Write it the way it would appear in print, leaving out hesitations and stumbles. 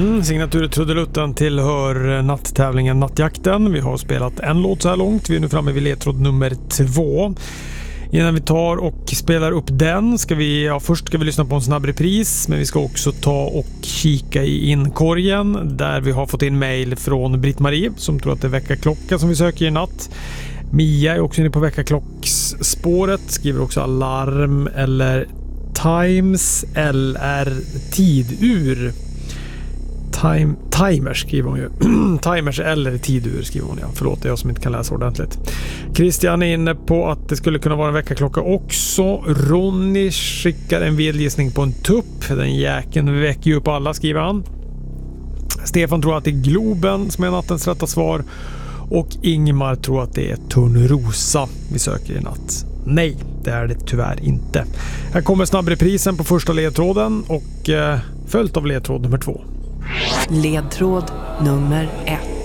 Signaturtrudelutten tillhör natttävlingen Nattjakten. Vi har spelat en låt så här långt. Vi är nu framme vid ledtråd nummer 2. Innan vi tar och spelar upp den först ska vi lyssna på en snabb repris, men vi ska också ta och kika i inkorgen där vi har fått in mejl från Britt-Marie som tror att det är väckarklocka som vi söker i natt. Mia är också inne på väckarklocksspåret, skriver också alarm eller times eller tidur. Timers skriver hon ju. Timers eller tidur skriver hon, ja. Förlåt, det är jag som inte kan läsa ordentligt. Christian är inne på att det skulle kunna vara en väckarklocka också. Ronny skickar en vildgissning på en tupp. Den jäkeln väcker ju upp alla, skriver han. Stefan tror att det är Globen som är nattens rätta svar. Och Ingmar tror att det är Törnrosa vi söker i natt. Nej, det är det tyvärr inte. Här kommer snabbreprisen på första ledtråden och följt av ledtråd nummer 2. Ledtråd nummer 1.